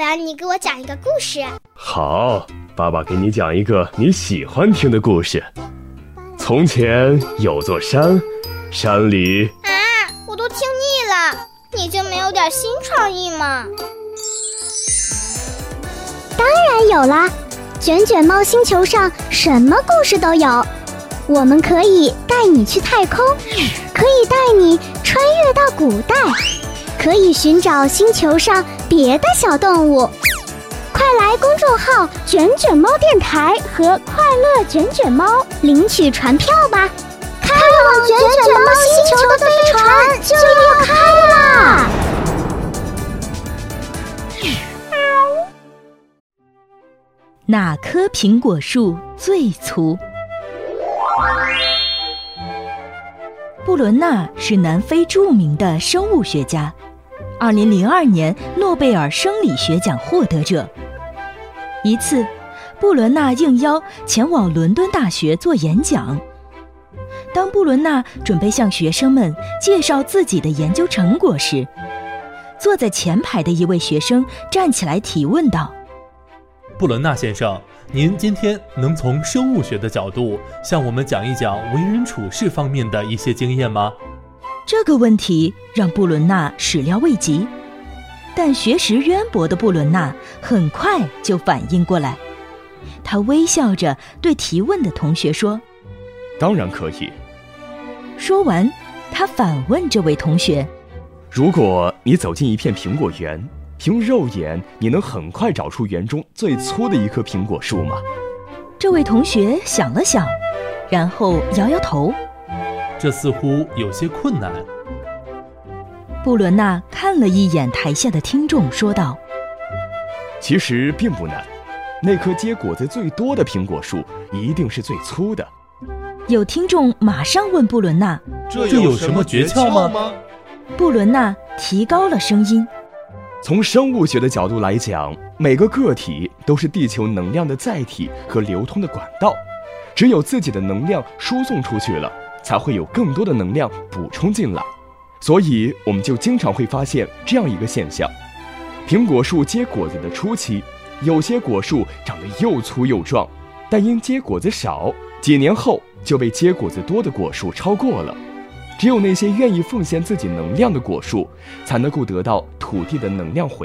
文，你给我讲一个故事。 好，爸爸给你讲一个你喜欢听的故事。从前有座山，山里…… 我都听腻了，你就没有点新创意吗？ 当然有啦，卷卷猫星球上什么故事都有。我们可以带你去太空，可以带你穿越到古代，可以寻找星球上别的小动物。快来公众号卷卷猫电台和快乐卷卷猫领取船票吧，开往卷卷猫星球的飞船就要开啦！ 哪棵苹果树最粗？布伦纳是南非著名的生物学家，2002年诺贝尔生理学奖获得者。一次，布伦纳应邀前往伦敦大学做演讲。当布伦纳准备向学生们介绍自己的研究成果时，坐在前排的一位学生站起来提问道： 布伦纳先生，您今天能从生物学的角度向我们讲一讲为人处事方面的一些经验吗？ 这个问题让布伦纳始料未及，但学识渊博的布伦纳很快就反应过来，他微笑着对提问的同学说： 当然可以。 说完，他反问这位同学： 如果你走进一片苹果园，凭肉眼你能很快找出园中最粗的一棵苹果树吗？ 这位同学想了想，然后摇摇头： 这似乎有些困难。 布伦纳看了一眼台下的听众，说道： 其实并不难，那棵结果子最多的苹果树一定是最粗的。 有听众马上问布伦纳： 这有什么诀窍吗？ 布伦纳提高了声音： 从生物学的角度来讲，每个个体都是地球能量的载体和流通的管道，只有自己的能量输送出去了，才会有更多的能量补充进来。所以我们就经常会发现这样一个现象：苹果树结果子的初期，有些果树长得又粗又壮，但因结果子少，几年后就被结果子多的果树超过了。只有那些愿意奉献自己能量的果树，才能够得到土地的能量回